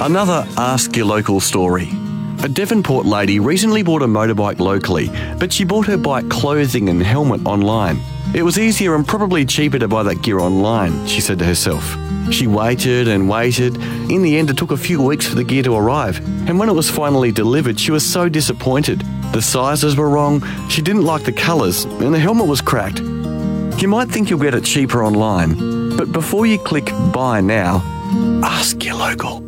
Another Ask Your Local story. A Devonport lady recently bought a motorbike locally, but she bought her bike clothing and helmet online. It was easier and probably cheaper to buy that gear online, she said to herself. She waited and waited. In the end, it took a few weeks for the gear to arrive, and when it was finally delivered, she was so disappointed. The sizes were wrong, she didn't like the colours, and the helmet was cracked. You might think you'll get it cheaper online, but before you click Buy Now, ask your local.